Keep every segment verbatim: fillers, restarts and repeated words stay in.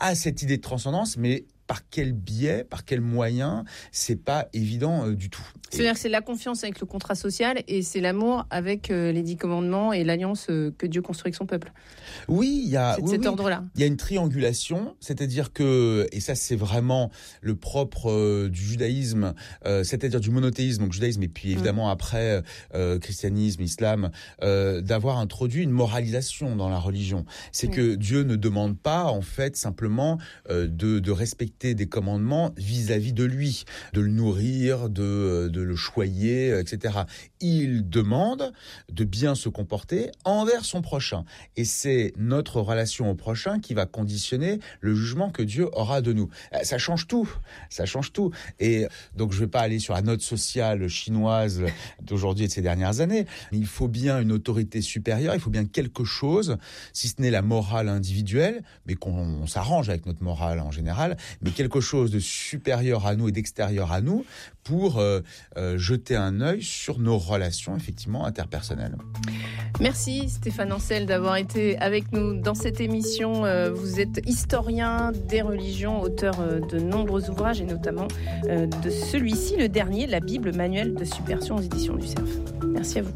a cette idée de transcendance, mais par quel biais, par quel moyen, c'est pas évident euh, du tout. C'est-à-dire que c'est la confiance avec le contrat social et c'est l'amour avec euh, les dix commandements et l'alliance euh, que Dieu construit avec son peuple. Oui, il y a c'est de oui, cet oui. ordre-là. Il y a une triangulation, c'est-à-dire que, et ça c'est vraiment le propre euh, du judaïsme, euh, c'est-à-dire du monothéisme, donc judaïsme et puis évidemment mmh. après euh, christianisme, islam, euh, d'avoir introduit une moralisation dans la religion. C'est mmh. que Dieu ne demande pas en fait simplement euh, de, de respecter des commandements vis-à-vis de lui, de le nourrir, de, de le choyer, et cetera. Il demande de bien se comporter envers son prochain. Et c'est notre relation au prochain qui va conditionner le jugement que Dieu aura de nous. Ça change tout, ça change tout. Et donc je ne vais pas aller sur la note sociale chinoise d'aujourd'hui et de ces dernières années, mais il faut bien une autorité supérieure, il faut bien quelque chose, si ce n'est la morale individuelle, mais qu'on on s'arrange avec notre morale en général, mais quelque chose de supérieur à nous et d'extérieur à nous pour euh, euh, jeter un œil sur nos relations effectivement interpersonnelles. Merci Stéphane Ancel d'avoir été avec nous dans cette émission. Vous êtes historien des religions, auteur de nombreux ouvrages et notamment de celui-ci, le dernier, la Bible, manuel de subversion aux éditions du Cerf. Merci à vous.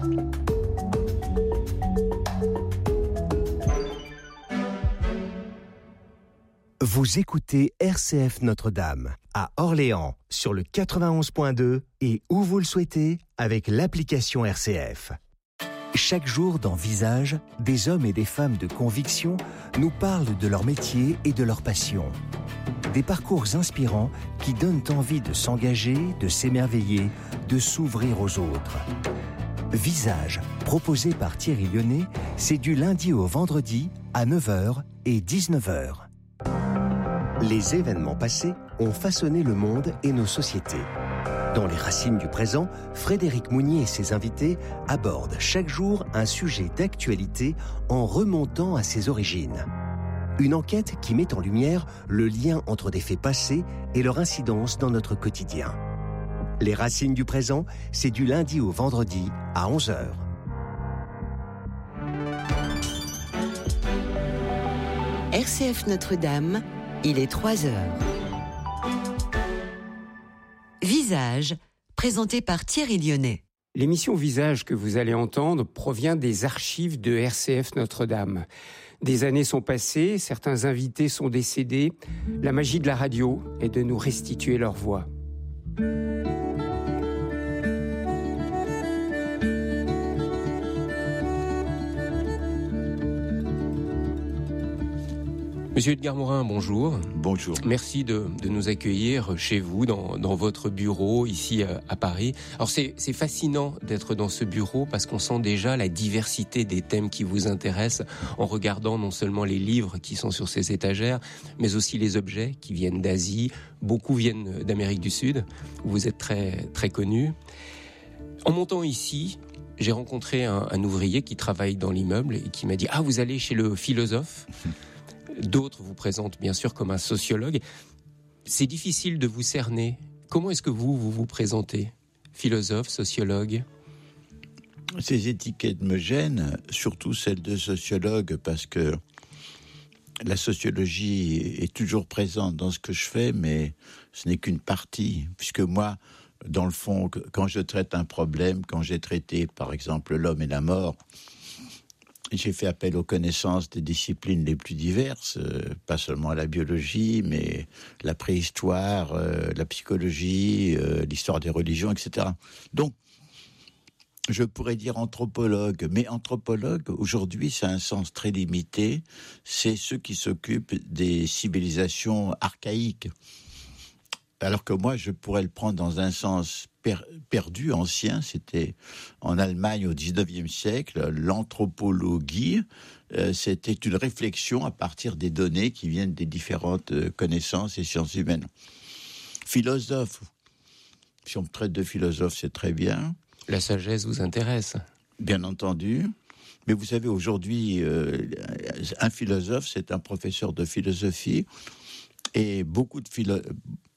Vous écoutez R C F Notre-Dame à Orléans sur le quatre-vingt-onze point deux et où vous le souhaitez avec l'application R C F. Chaque jour dans Visage, des hommes et des femmes de conviction nous parlent de leur métier et de leur passion. Des parcours inspirants qui donnent envie de s'engager, de s'émerveiller, de s'ouvrir aux autres. Visage, proposé par Thierry Lyonnais, c'est du lundi au vendredi à neuf heures et dix-neuf heures. Les événements passés ont façonné le monde et nos sociétés. Dans les racines du présent, Frédéric Mounier et ses invités abordent chaque jour un sujet d'actualité en remontant à ses origines. Une enquête qui met en lumière le lien entre des faits passés et leur incidence dans notre quotidien. Les racines du présent, c'est du lundi au vendredi à onze heures. R C F Notre-Dame, il est trois heures. Visage, présenté par Thierry Lyonnais. L'émission Visage que vous allez entendre provient des archives de R C F Notre-Dame. Des années sont passées, certains invités sont décédés. La magie de la radio est de nous restituer leur voix. Monsieur Edgar Morin, bonjour. Bonjour. Merci de, de nous accueillir chez vous, dans, dans votre bureau, ici à, à Paris. Alors c'est, c'est fascinant d'être dans ce bureau parce qu'on sent déjà la diversité des thèmes qui vous intéressent en regardant non seulement les livres qui sont sur ces étagères, mais aussi les objets qui viennent d'Asie. Beaucoup viennent d'Amérique du Sud, où vous êtes très, très connu. En montant ici, j'ai rencontré un, un ouvrier qui travaille dans l'immeuble et qui m'a dit « Ah, vous allez chez le philosophe ?» D'autres vous présentent bien sûr comme un sociologue. C'est difficile de vous cerner. Comment est-ce que vous, vous vous présentez ? Philosophe, sociologue ? Ces étiquettes me gênent, surtout celle de sociologue, parce que la sociologie est toujours présente dans ce que je fais, mais ce n'est qu'une partie. Puisque moi, dans le fond, quand je traite un problème, quand j'ai traité, par exemple, l'homme et la mort, j'ai fait appel aux connaissances des disciplines les plus diverses, euh, pas seulement la biologie, mais la préhistoire, euh, la psychologie, euh, l'histoire des religions, et cetera. Donc, je pourrais dire anthropologue, mais anthropologue, aujourd'hui, ça a un sens très limité. C'est ceux qui s'occupent des civilisations archaïques. Alors que moi, je pourrais le prendre dans un sens per- perdu, ancien. C'était en Allemagne au dix-neuvième siècle. L'anthropologie, euh, c'était une réflexion à partir des données qui viennent des différentes euh, connaissances et sciences humaines. Philosophe, si on me traite de philosophe, c'est très bien. La sagesse vous intéresse ? Bien entendu. Mais vous savez, aujourd'hui, euh, un philosophe, c'est un professeur de philosophie. Et beaucoup de philosophes...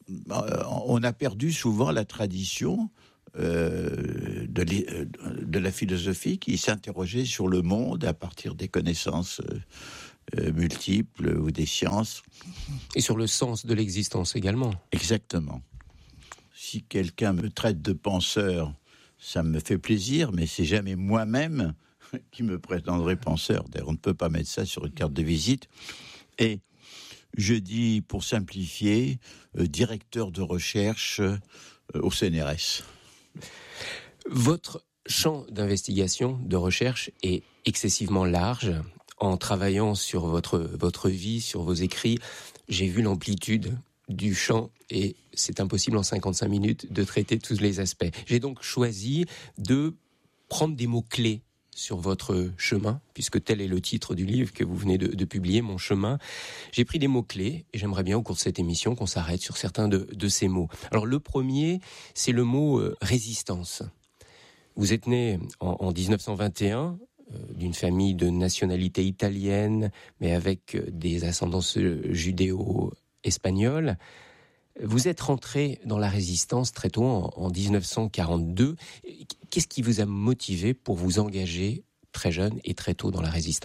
On a perdu souvent la tradition euh, de, de la philosophie qui s'interrogeait sur le monde à partir des connaissances euh, multiples ou des sciences. Et sur le sens de l'existence également. Exactement. Si quelqu'un me traite de penseur, ça me fait plaisir, mais c'est jamais moi-même qui me prétendrait penseur. D'ailleurs, on ne peut pas mettre ça sur une carte de visite. Et je dis, pour simplifier, euh, directeur de recherche euh, au C N R S. Votre champ d'investigation, de recherche est excessivement large. En travaillant sur votre, votre vie, sur vos écrits, j'ai vu l'amplitude du champ et c'est impossible en cinquante-cinq minutes de traiter tous les aspects. J'ai donc choisi de prendre des mots-clés sur votre chemin, puisque tel est le titre du livre que vous venez de, de publier, Mon chemin. J'ai pris des mots-clés et j'aimerais bien au cours de cette émission qu'on s'arrête sur certains de, de ces mots. Alors le premier, c'est le mot euh, résistance. Vous êtes né en, en dix-neuf cent vingt et un, euh, d'une famille de nationalité italienne, mais avec euh, des ascendances judéo-espagnoles. Vous êtes rentré dans la résistance très tôt, en, en dix-neuf cent quarante-deux. Qu'est-ce qui vous a motivé pour vous engager très jeune et très tôt dans la résistance ?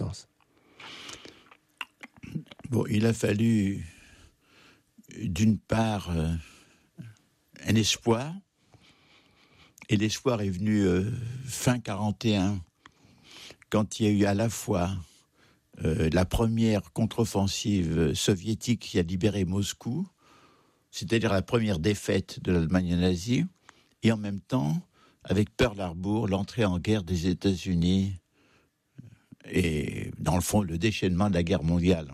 Bon, il a fallu, d'une part, euh, un espoir. Et l'espoir est venu euh, fin quarante et un, quand il y a eu à la fois euh, la première contre-offensive soviétique qui a libéré Moscou, c'est-à-dire la première défaite de l'Allemagne nazie, et en même temps, avec Pearl Harbor, l'entrée en guerre des États-Unis et, dans le fond, le déchaînement de la guerre mondiale.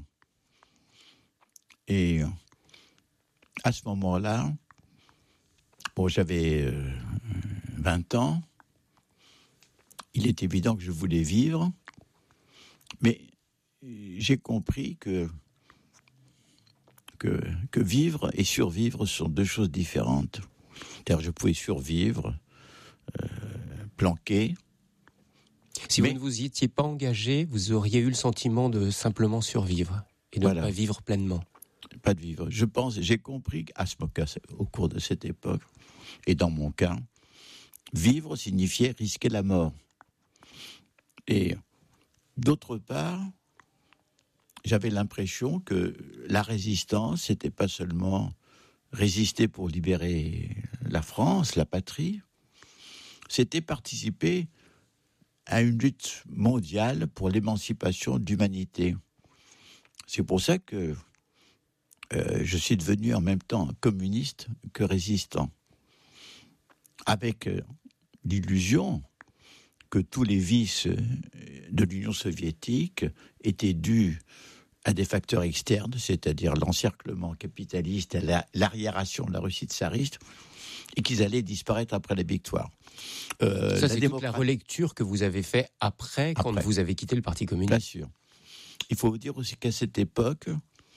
Et à ce moment-là, bon, j'avais euh, vingt ans, il est évident que je voulais vivre, mais j'ai compris que Que, que vivre et survivre sont deux choses différentes. C'est-à-dire, je pouvais survivre, euh, planqué. Si mais... vous ne vous y étiez pas engagé, vous auriez eu le sentiment de simplement survivre et de voilà. ne pas vivre pleinement. Pas de vivre. Je pense, j'ai compris qu'à ce moment, au cours de cette époque, et dans mon cas, vivre signifiait risquer la mort. Et d'autre part, j'avais l'impression que la résistance, c'était pas seulement résister pour libérer la France, la patrie, c'était participer à une lutte mondiale pour l'émancipation de l'humanité. C'est pour ça que euh, je suis devenu en même temps communiste que résistant, avec euh, l'illusion que tous les vices de l'Union soviétique étaient dus à des facteurs externes, c'est-à-dire l'encerclement capitaliste, la, l'arriération de la Russie tsariste, et qu'ils allaient disparaître après la victoire. Euh, Ça, c'est démocrat... toute la relecture que vous avez fait après, quand après. vous avez quitté le Parti communiste. Bien sûr. Il faut vous dire aussi qu'à cette époque,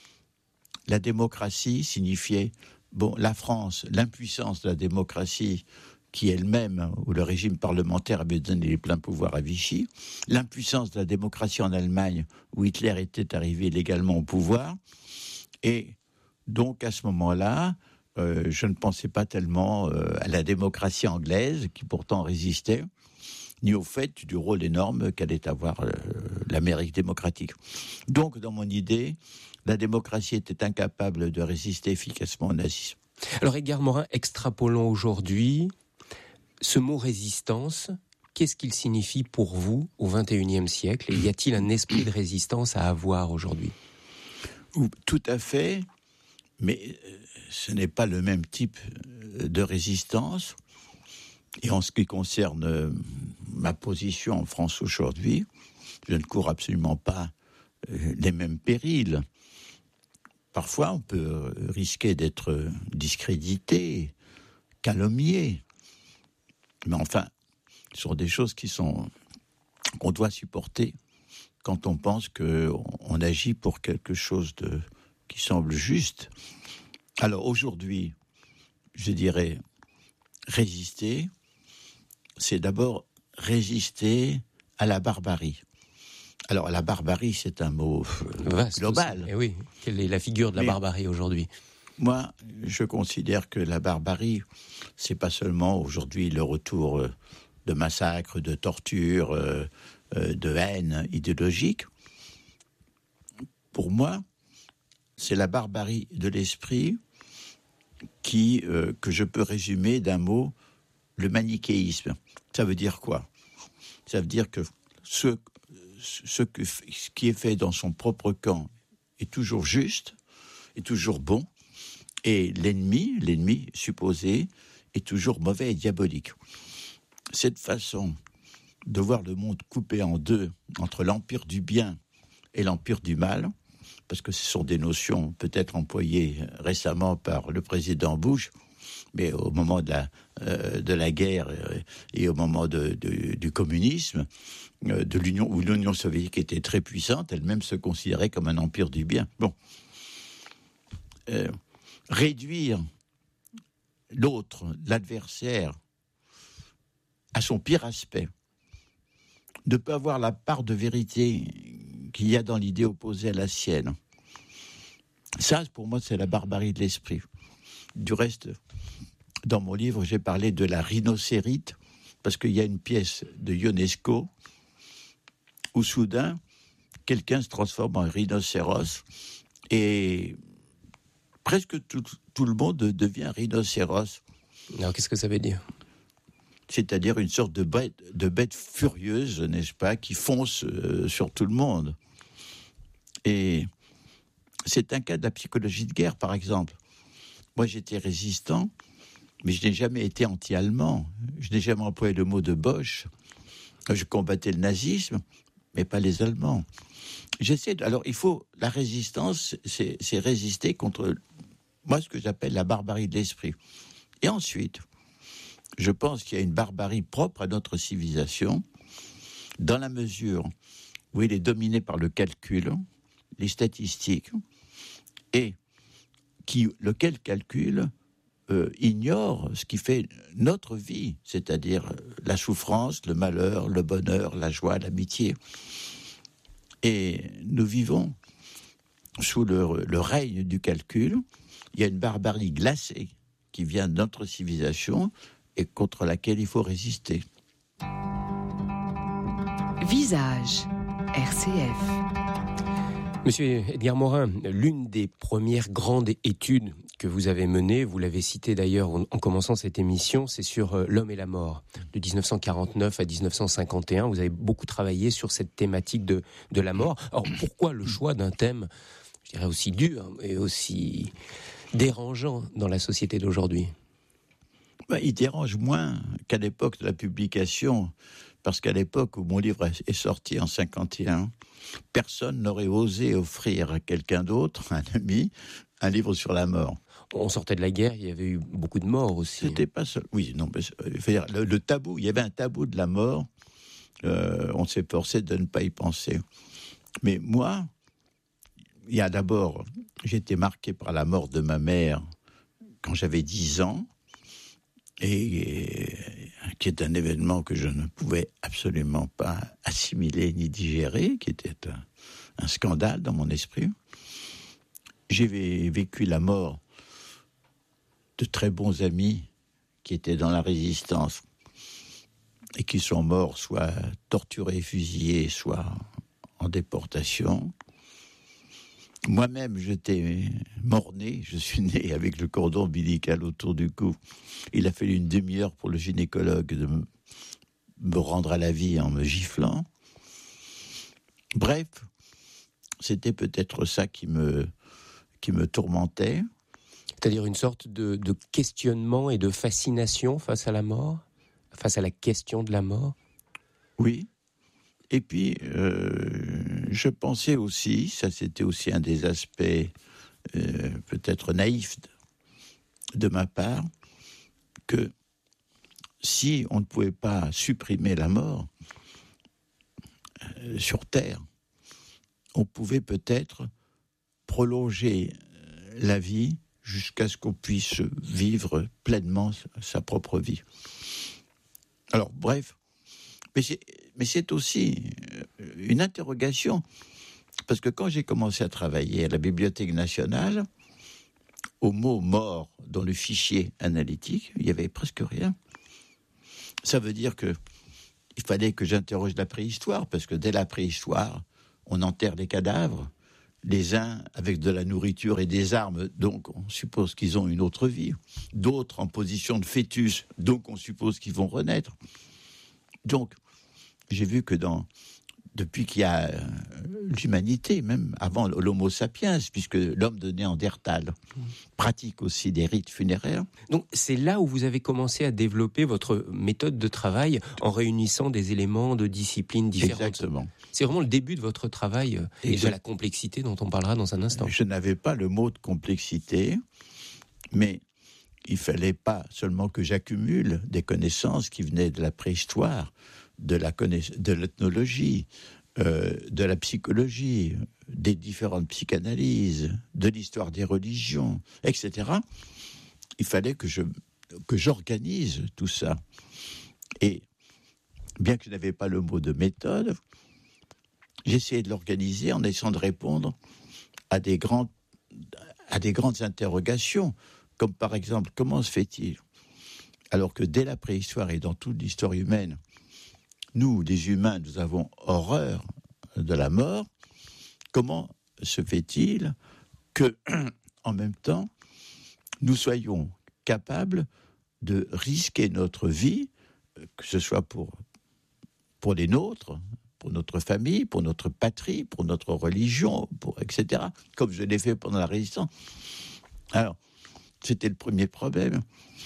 la démocratie signifiait, bon, la France, l'impuissance de la démocratie, qui elle-même, où le régime parlementaire avait donné les pleins pouvoirs à Vichy, l'impuissance de la démocratie en Allemagne, où Hitler était arrivé légalement au pouvoir, et donc à ce moment-là, euh, je ne pensais pas tellement euh, à la démocratie anglaise, qui pourtant résistait, ni au fait du rôle énorme qu'allait avoir euh, l'Amérique démocratique. Donc, dans mon idée, la démocratie était incapable de résister efficacement au nazisme. Alors, Edgar Morin, extrapolons aujourd'hui ce mot résistance. Qu'est-ce qu'il signifie pour vous au vingt et unième siècle ? Et y a-t-il un esprit de résistance à avoir aujourd'hui ? Tout à fait, mais ce n'est pas le même type de résistance. Et en ce qui concerne ma position en France aujourd'hui, je ne cours absolument pas les mêmes périls. Parfois, on peut risquer d'être discrédité, calomnié. Mais enfin, ce sont des choses qui sont, qu'on doit supporter quand on pense qu'on on agit pour quelque chose de, qui semble juste. Alors aujourd'hui, je dirais, résister, c'est d'abord résister à la barbarie. Alors la barbarie, c'est un mot vaste, global. Et oui, quelle est la figure de la Mais, barbarie aujourd'hui ? Moi, je considère que la barbarie, c'est pas seulement aujourd'hui le retour de massacres, de tortures, de haine idéologique. pour moi, c'est la barbarie de l'esprit qui, euh, que je peux résumer d'un mot, le manichéisme. Ça veut dire quoi ? Ça veut dire que ce, ce, que, ce qui est fait dans son propre camp est toujours juste, est toujours bon, et l'ennemi, l'ennemi supposé, est toujours mauvais et diabolique. Cette façon de voir le monde coupé en deux, entre l'empire du bien et l'empire du mal, parce que ce sont des notions peut-être employées récemment par le président Bush, mais au moment de la, euh, de la guerre et au moment de, de, du communisme, euh, de l'Union, où l'Union soviétique était très puissante, elle-même se considérait comme un empire du bien. Bon. Euh, réduire l'autre, l'adversaire, à son pire aspect, de ne pas avoir la part de vérité qu'il y a dans l'idée opposée à la sienne. Ça, pour moi, c'est la barbarie de l'esprit. Du reste, dans mon livre, j'ai parlé de la rhinocérite, parce qu'il y a une pièce de Ionesco où soudain, quelqu'un se transforme en rhinocéros et presque tout, tout le monde devient rhinocéros. Alors, qu'est-ce que ça veut dire ? C'est-à-dire une sorte de bête, de bête furieuse, n'est-ce pas, qui fonce euh, sur tout le monde. Et c'est un cas de la psychologie de guerre, par exemple. Moi, j'étais résistant, mais je n'ai jamais été anti-allemand. Je n'ai jamais employé le mot de Bosch. Je combattais le nazisme, mais pas les Allemands. J'essaie de... Alors, il faut... La résistance, c'est, c'est résister contre, moi, ce que j'appelle la barbarie de l'esprit. Et ensuite, je pense qu'il y a une barbarie propre à notre civilisation, dans la mesure où elle est dominée par le calcul, les statistiques, et qui, lequel calcul euh, ignore ce qui fait notre vie, c'est-à-dire la souffrance, le malheur, le bonheur, la joie, l'amitié. Et nous vivons sous le, le règne du calcul. Il y a une barbarie glacée qui vient de notre civilisation et contre laquelle il faut résister. Visage, R C F. Monsieur Edgar Morin, l'une des premières grandes études que vous avez menées, vous l'avez cité d'ailleurs en commençant cette émission, c'est sur l'homme et la mort. De dix-neuf cent quarante-neuf à dix-neuf cent cinquante et un, vous avez beaucoup travaillé sur cette thématique de, de la mort. Alors pourquoi le choix d'un thème, je dirais, aussi dur et aussi dérangeant dans la société d'aujourd'hui ? Ben, il dérange moins qu'à l'époque de la publication, parce qu'à l'époque où mon livre est sorti en cinquante et un, personne n'aurait osé offrir à quelqu'un d'autre, un ami, un livre sur la mort. On sortait de la guerre, il y avait eu beaucoup de morts aussi. C'était pas seul. Oui, non, mais dire, le, le tabou, il y avait un tabou de la mort. Euh, on s'est forcé de ne pas y penser. Mais moi, il y a d'abord, j'ai été marqué par la mort de ma mère quand j'avais dix ans. Et, et qui est un événement que je ne pouvais absolument pas assimiler ni digérer, qui était un, un scandale dans mon esprit. J'ai vécu la mort de très bons amis qui étaient dans la résistance et qui sont morts soit torturés, fusillés, soit en déportation. Moi-même, j'étais mort-né, je suis né avec le cordon ombilical autour du cou. Il a fallu une demi-heure pour le gynécologue de me rendre à la vie en me giflant. Bref, c'était peut-être ça qui me, qui me tourmentait. C'est-à-dire une sorte de, de questionnement et de fascination face à la mort, face à la question de la mort ? Oui. Et puis, euh, je pensais aussi, ça c'était aussi un des aspects euh, peut-être naïfs de, de ma part, que si on ne pouvait pas supprimer la mort euh, sur Terre, on pouvait peut-être prolonger la vie jusqu'à ce qu'on puisse vivre pleinement sa propre vie. Alors, bref, mais c'est, mais c'est aussi une interrogation, parce que quand j'ai commencé à travailler à la Bibliothèque nationale, au mot « mort » dans le fichier analytique, il n'y avait presque rien. Ça veut dire que il fallait que j'interroge la préhistoire, parce que dès la préhistoire, on enterre les cadavres, les uns avec de la nourriture et des armes, donc on suppose qu'ils ont une autre vie. D'autres en position de fœtus, donc on suppose qu'ils vont renaître. Donc, j'ai vu que dans, depuis qu'il y a l'humanité, même avant l'Homo sapiens, puisque l'homme de Néandertal pratique aussi des rites funéraires. Donc c'est là où vous avez commencé à développer votre méthode de travail en réunissant des éléments de disciplines différentes. Exactement. C'est vraiment le début de votre travail et, et de la complexité dont on parlera dans un instant. Je n'avais pas le mot de complexité, mais il fallait pas seulement que j'accumule des connaissances qui venaient de la préhistoire, de la connaiss- de l'ethnologie, euh, de la psychologie, des différentes psychanalyses, de l'histoire des religions, et cetera. Il fallait que je que j'organise tout ça. Et bien que je n'avais pas le mot de méthode, j'essayais de l'organiser en essayant de répondre à des grandes à des grandes interrogations, comme par exemple, comment se fait-il, alors que dès la préhistoire et dans toute l'histoire humaine, nous, les humains, nous avons horreur de la mort, comment se fait-il que, en même temps, nous soyons capables de risquer notre vie, que ce soit pour, pour les nôtres, pour notre famille, pour notre patrie, pour notre religion, pour, et cetera, comme je l'ai fait pendant la Résistance. Alors, c'était le premier problème.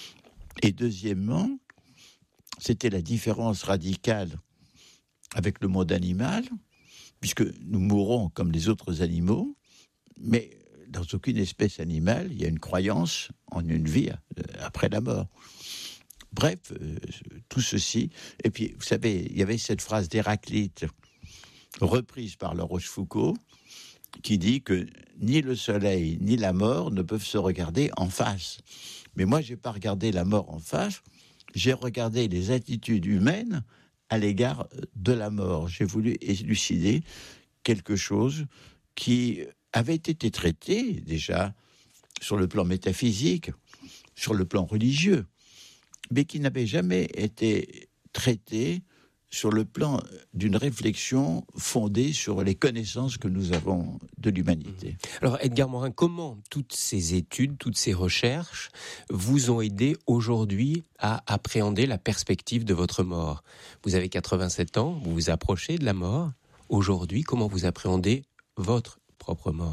Et deuxièmement, c'était la différence radicale avec le monde animal, puisque nous mourrons comme les autres animaux, mais dans aucune espèce animale, il y a une croyance en une vie après la mort. Bref, euh, tout ceci. Et puis, vous savez, il y avait cette phrase d'Héraclite, reprise par La Rochefoucauld, qui dit que ni le soleil ni la mort ne peuvent se regarder en face. Mais moi, je n'ai pas regardé la mort en face, j'ai regardé les attitudes humaines à l'égard de la mort. J'ai voulu élucider quelque chose qui avait été traité déjà sur le plan métaphysique, sur le plan religieux, mais qui n'avait jamais été traité sur le plan d'une réflexion fondée sur les connaissances que nous avons de l'humanité. Alors Edgar Morin, comment toutes ces études, toutes ces recherches vous ont aidé aujourd'hui à appréhender la perspective de votre mort ? Vous avez quatre-vingt-sept ans, vous vous approchez de la mort. Aujourd'hui, comment vous appréhendez votre propre mort ?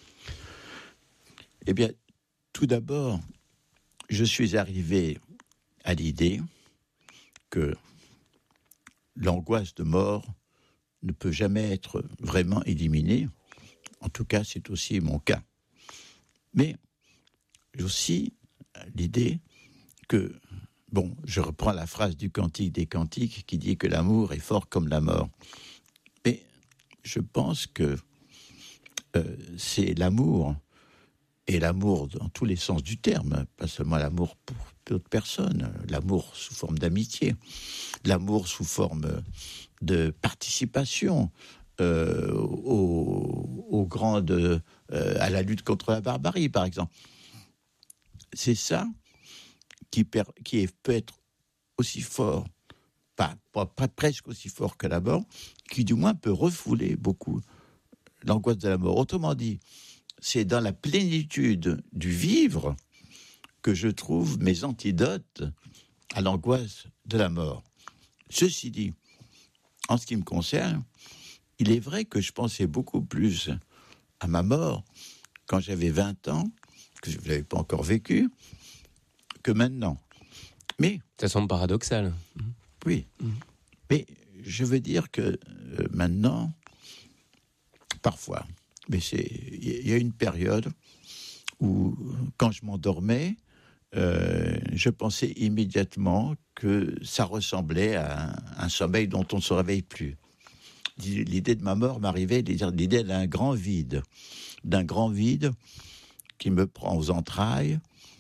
Eh bien, tout d'abord, je suis arrivé à l'idée que l'angoisse de mort ne peut jamais être vraiment éliminée. En tout cas, c'est aussi mon cas. Mais j'ai aussi l'idée que, bon, je reprends la phrase du Cantique des Cantiques qui dit que l'amour est fort comme la mort. Mais je pense que euh, c'est l'amour, et l'amour dans tous les sens du terme, pas seulement l'amour pour d'autres personnes, l'amour sous forme d'amitié, l'amour sous forme de participation euh, aux, aux grandes, euh, à la lutte contre la barbarie, par exemple. C'est ça qui, per, qui est, peut être aussi fort, pas, pas, pas presque aussi fort que la mort, qui du moins peut refouler beaucoup l'angoisse de la mort. Autrement dit, c'est dans la plénitude du vivre que je trouve mes antidotes à l'angoisse de la mort. Ceci dit, en ce qui me concerne, il est vrai que je pensais beaucoup plus à ma mort quand j'avais vingt ans, que je ne l'avais pas encore vécu, que maintenant. Mais ça semble paradoxal. Oui, mmh. Mais je veux dire que euh, maintenant, parfois, mais c'est, il y a une période où, quand je m'endormais, euh, je pensais immédiatement que ça ressemblait à un, un sommeil dont on ne se réveille plus. L'idée de ma mort m'arrivait, l'idée d'un grand vide, d'un grand vide qui me prend aux entrailles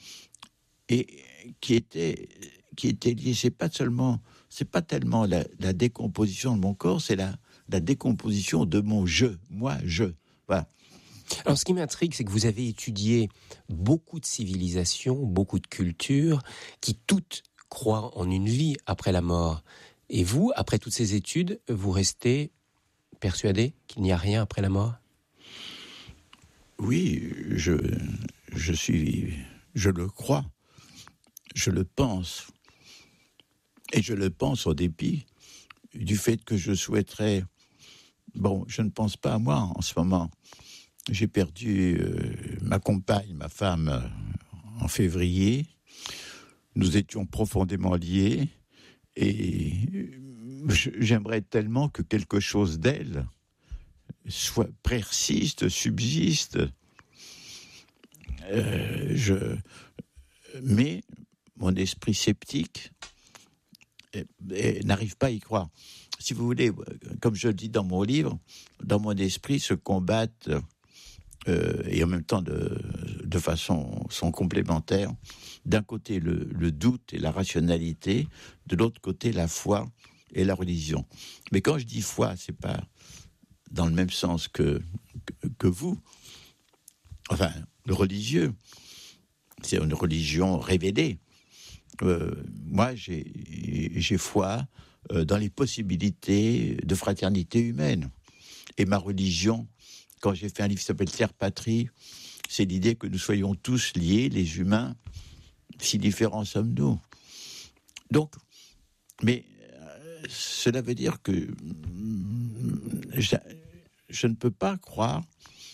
et qui était, qui était lié. C'est pas seulement, c'est pas tellement la, la décomposition de mon corps, c'est la, la décomposition de mon je, moi, je. Voilà. Alors, ce qui m'intrigue, c'est que vous avez étudié beaucoup de civilisations, beaucoup de cultures, qui toutes croient en une vie après la mort. Et vous, après toutes ces études, vous restez persuadé qu'il n'y a rien après la mort ? Oui, je, je suis, je le crois, je le pense, et je le pense en dépit du fait que je souhaiterais. Bon, je ne pense pas à moi en ce moment. J'ai perdu euh, ma compagne, ma femme, euh, en février. Nous étions profondément liés, et je, j'aimerais tellement que quelque chose d'elle soit persiste, subsiste. Euh, je, mais mon esprit sceptique et, et n'arrive pas à y croire. Si vous voulez, comme je le dis dans mon livre, dans mon esprit se combattent euh, et en même temps de, de façon sont complémentaires. D'un côté le, le doute et la rationalité, de l'autre côté la foi et la religion. Mais quand je dis foi, c'est pas dans le même sens que, que, que vous. Enfin, le religieux, c'est une religion révélée. Euh, moi, j'ai, j'ai foi euh, dans les possibilités de fraternité humaine. Et ma religion, quand j'ai fait un livre qui s'appelle Terre Patrie, c'est l'idée que nous soyons tous liés, les humains, si différents sommes-nous. Donc, mais euh, cela veut dire que je, je ne peux pas croire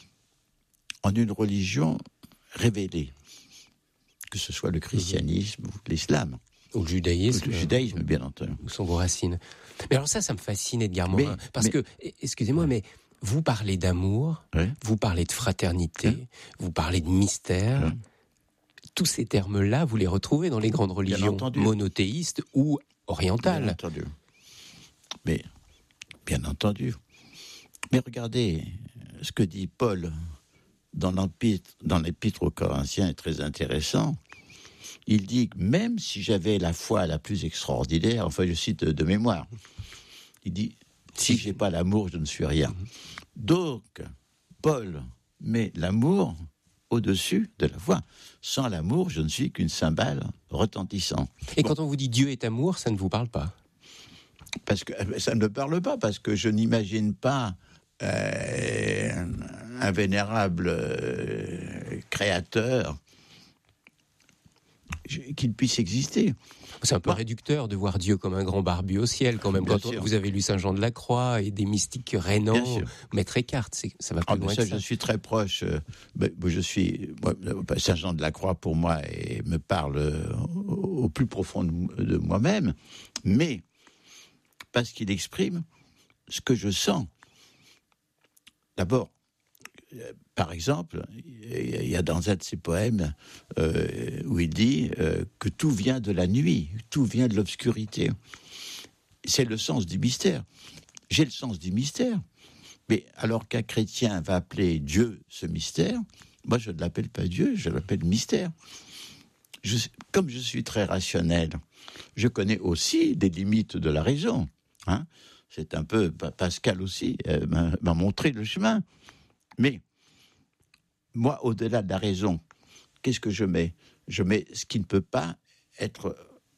en une religion révélée, que ce soit le christianisme ou l'islam. Ou le judaïsme. Ou le judaïsme, bien entendu. Où sont vos racines. Mais alors ça, ça me fascine, Edgar Morin. Mais, parce mais, que, excusez-moi, mais vous parlez d'amour, ouais. vous parlez de fraternité, ouais. vous parlez de mystère. Ouais. Tous ces termes-là, vous les retrouvez dans les grandes religions monothéistes ou orientales. Bien entendu. Mais, bien entendu. Mais regardez, ce que dit Paul dans l'épître, dans l'épître aux Corinthiens est très intéressant. Il dit que même si j'avais la foi la plus extraordinaire, enfin je cite de, de mémoire, il dit si j'ai pas l'amour, je ne suis rien. Donc, Paul met l'amour au-dessus de la foi. Sans l'amour, je ne suis qu'une cymbale retentissante. Et bon. Quand on vous dit Dieu est amour, ça ne vous parle pas? Parce que ça ne me parle pas, parce que je n'imagine pas euh, un vénérable euh, créateur qu'il puisse exister. C'est un peu Moi, réducteur de voir Dieu comme un grand barbu au ciel, quand même. Quand on, vous avez lu Saint Jean de la Croix et des mystiques rénants, Maître Eckhart, c'est, ça va plus ah, loin ça, que ça. Je suis très proche. Euh, ben, je suis moi, Saint Jean de la Croix pour moi et me parle au, au plus profond de, de moi-même, mais parce qu'il exprime ce que je sens. D'abord, par exemple, il y a dans un de ses poèmes euh, où il dit euh, que tout vient de la nuit, tout vient de l'obscurité. C'est le sens du mystère. J'ai le sens du mystère, mais alors qu'un chrétien va appeler Dieu ce mystère, moi je ne l'appelle pas Dieu, je l'appelle mystère. Je, comme je suis très rationnel, je connais aussi des limites de la raison. Hein. C'est un peu, Pascal aussi euh, m'a, m'a montré le chemin. Mais moi, au-delà de la raison, qu'est-ce que je mets ? Je mets ce qui ne peut pas être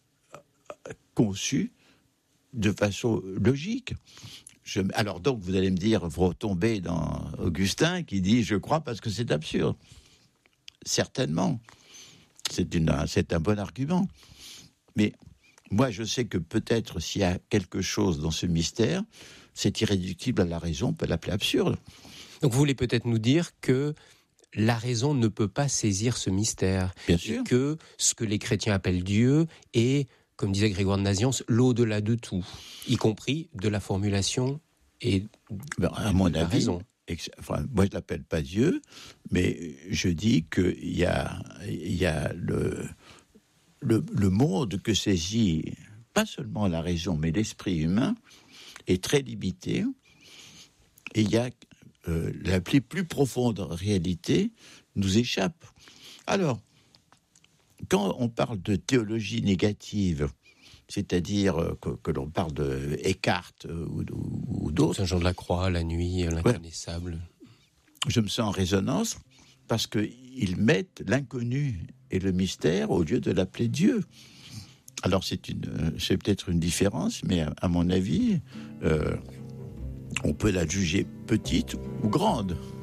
conçu de façon logique. Je, alors donc, vous allez me dire, vous retombez dans Augustin qui dit « je crois parce que c'est absurde ». Certainement, c'est, une, c'est un bon argument. Mais moi, je sais que peut-être s'il y a quelque chose dans ce mystère, c'est irréductible à la raison, on peut l'appeler absurde. Donc vous voulez peut-être nous dire que la raison ne peut pas saisir ce mystère. Bien sûr. Et que ce que les chrétiens appellent Dieu est, comme disait Grégoire de Nazianze, l'au-delà de tout, y compris de la formulation et ben, à mon de la avis, raison. Enfin, moi, je ne l'appelle pas Dieu, mais je dis qu'il y a, il y a le, le, le monde que saisit, pas seulement la raison, mais l'esprit humain, est très limité. Et il y a euh, la plus, plus profonde réalité nous échappe. Alors, quand on parle de théologie négative, c'est-à-dire que, que l'on parle de Eckhart ou, ou, ou d'autres... Saint Jean de la Croix, la nuit, l'inconnaissable. Ouais. Je me sens en résonance parce qu'ils mettent l'inconnu et le mystère au lieu de l'appeler Dieu. Alors c'est, une, c'est peut-être une différence, mais à, à mon avis, euh, on peut la juger petite ou grande.